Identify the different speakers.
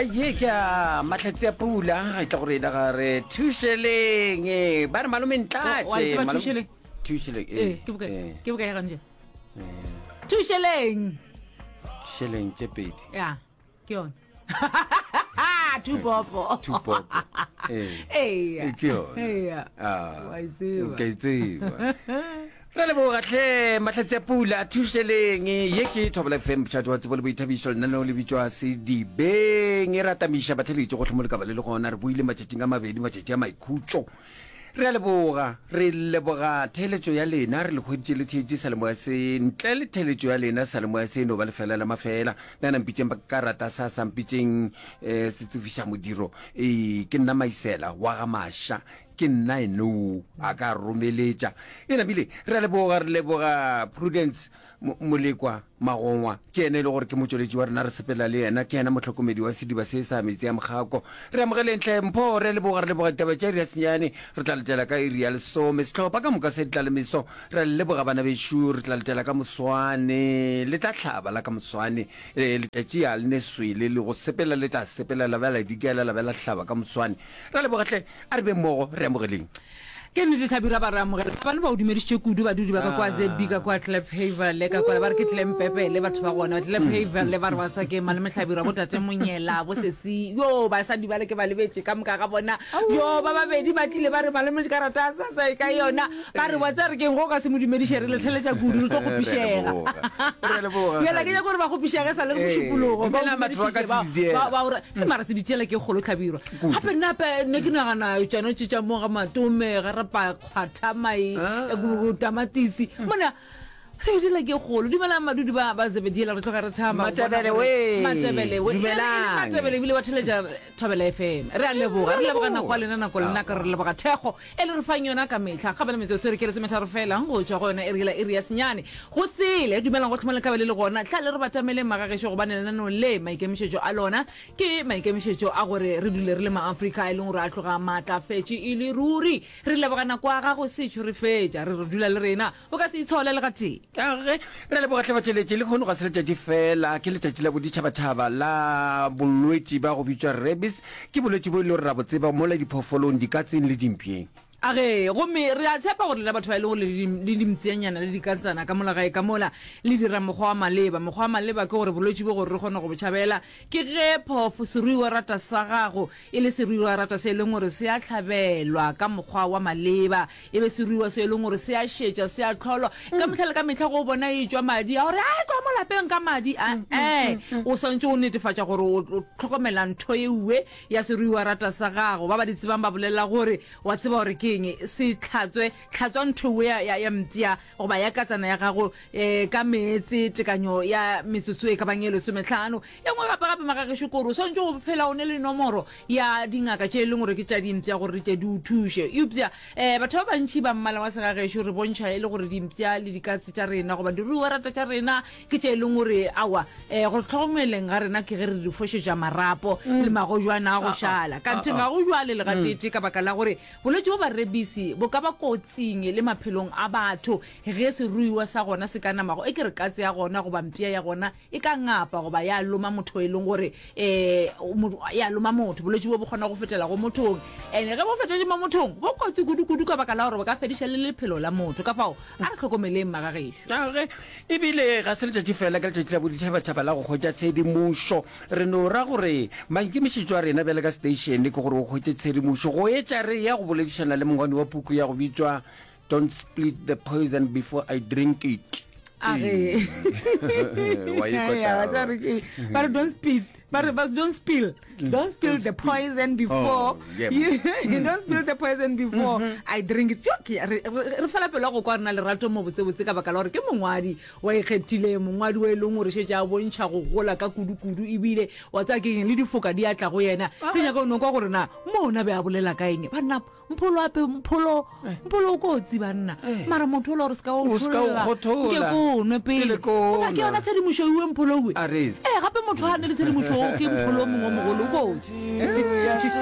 Speaker 1: ye ka matlatsi a pula e tla gore da gare thušeleng ba re malome ntlatse thušeleng
Speaker 2: ke boka ya ganje thušeleng
Speaker 1: tše pedi
Speaker 2: ya ke yone tupopo
Speaker 1: ke yone ke tseba re le bogatlhe matlatsi a pula thušeleng ye ke Thobela FM bošate wa tsebo le boithabišo lenaneo le bitswa sedibeng e ratamiša batheletše go tlhomo lekaba le le gona re boile matšatšing a mabedi matšatši a maikhutšo re leboga theeletšo ya lena re le kgweditše le theetše selemo ya se ntle le theeletšo ya lena selemo ya se no ba lefela la mafela nana mpitšeng ba karata sa sampitšeng setsefiša modiro ke nna maisela wa ga maša ke nna eno a ka romeletša e nabile re leboga Prudence Molekwa Magongwa ke ene le gore ke motšweletši wa rena re sepela le yena ke ena motlhokomedi wa sediba se sa metsi ya mogako re amogelentle mpho re leboga taba tša iri ya senyane re tla letela ka iri ya lesome setlhopha ka moka se tla le meso re leboga bana bešo re tla letela ka moswane le tla tlhaba la ka moswane letšatši ya le ne swele le go sepela le tla sepela la bela dikela la bela hlaba ka moswane re lebogatlhe a re be mmogo re amogeleng
Speaker 2: ke nnete Thabira ba re amogela bana ba o dumedisitše kudu badudi ba ka kwa ZB ka kwa Klaphaven le ka kwa ba re ke Klemppepe le batho ba gona Klaphaven le ba re ba tsa ke Malome Hlabira bo tate Monyela bo Sesi yo ba sa di ba le ke ba lebetse ka moka ga bona yo ba babedi ba tlile ba re Malome karata sa ka yona ba re watsa re ke go ka se mo dumediše re le theletša kudu re tlo go pishega ya la ke ya gore ba go pishega sa le go šupologo ba la batho ba ka se ba ora mara se ditšela ke kgolo Tlhabirwa gape nna ne ke nagana tsano tša mo ga matome ga pa kgwatha mai tamatisi mona se dile ke golo dumela madudi ba zebediela re tloga re thama
Speaker 1: Matebele
Speaker 2: bile wa teleja Thobela FM re a leboga na kwa lena ko lena ka re leboga thego e le re fang yona ka metlha ga bana metso tsere ke re semetharo fela go tswa go yona iri ya senyane go sele dumela go tlhomela ka bele le gona tla le re batamele magagesho go bana lena no le maikemišetšo a lona ke maikemišetšo a gore re dule re le ma Africa e leng gore a tloga matla fetše e le ruri re leboga na kwa ga go se tšhuri fetša re dula le rena o ka se itshole le gati
Speaker 1: re le bogatlhe batšheletše le kgone ga se letšatši fela ke letšatši la boditšhabatšhaba la bolwetši ba go bitswa rabies ke bolwetši bo e le gore ra botseba mola diphoofolong dikatseng le dimpieng
Speaker 2: age gomme re a tshepa gore le batho ba ile go le dimtseanyana le dikantsana ka mola gae ka mola le dira mokgwa wa maleba ke gore bolwetši bo gore re kgona go botšhabela ke ge phofo seruiwa rata sa gago e le seruiwa rata se e leng gore se a tlhabelwa ka mokgwa wa maleba e be seruiwa se e leng gore se a šetša se a tlholwa ka metlha le ka metlha go bona e tšwa madi a gore a kwa mo lapeng ka madi o swantse o netefatša gore o tlhokomela ntho eue ya seruiwa rata sa gago ba di tsebang ba bolela gore wa tseba gore ke se tlhatswa ntho ya mtia go ba ya katsana ya gago ka metsi tekanyo ya metsotso e ka bangelo 15 ya ngwe gape magagesho koro swantse go phela o ne le nomoro ya dingaka tše e leng gore ke tša dimpša gore tše di o thuše eupša batho ba bantši ba mmala wa segagesho re bontšha e le gore dimpša le dikatse tša rena goba diruiwa rata tša rena ke tše e leng gore awa go tlhogomeleng ga rena ke ge re di fošetša marapo le magojwana a go šala kante ga go jwale le gatete ka baka la gore bolwetši bo ba rebisi bo ka ba kotsing le maphelong a batho ge se ruiwa sa gona se ka namago e ke re katse ya gona go ba mpia ya gona e ka ngapa go ba ya loma motho e leng gore ya loma motho bolwetši bo gona go fetela go mothong ene ge bo fetela mo mothong bo kotsi kudu ka baka la gore ba ka fediša le lephelo la motho ka fao a re tlhokomeleng magagesho
Speaker 1: ebile ga se letšatši fela ka letšatši la boditšhabatšhaba la go kgwetša tshedimošo re no ra gore maikemišetšo a rena bjale ka station ke gore go kgwetše tshedimošo go etša re ya go boledišana le mongwane wa puku ya go bitswa don't split the poison before I drink it
Speaker 2: but don't spill the poison before don't spill the poison before I drink it re fela pelo go kwa rena le rato mo botsebotse ka baka la gore ke mongwadi wa ikgethile mongwadi wa e leng gore šetša a bontšha go gola ka kudu ebile wa tsa keng le difoka di atla go yena re nyaka o nokwa gore na mona be a bolela ka eng banna mpholo o kotsi banna mara motho o le gore se ka ke konwe pele ke yona tshedimošo iwe mpholo uwe gape motho a ne le tshedimošo ke mpholo mongwe mogolo o kotsi